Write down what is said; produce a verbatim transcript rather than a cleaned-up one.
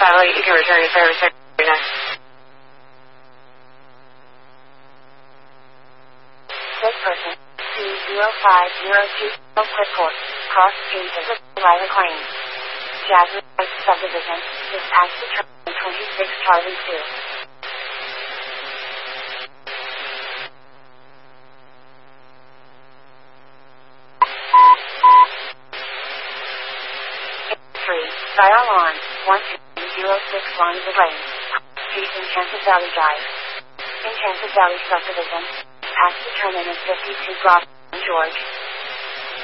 satellite, you can return to service next. This person, two zero five zero two, Clipboard, Cross Street of Lila Claim. Jasmine Heights Subdivision, dispatch to train twenty-six Charlie two. three, dial on, one two zero six Lines of Lane. Street in Kansas Valley Drive. In Kansas Valley Subdivision, dispatch to terminus fifty-two Bravo, George.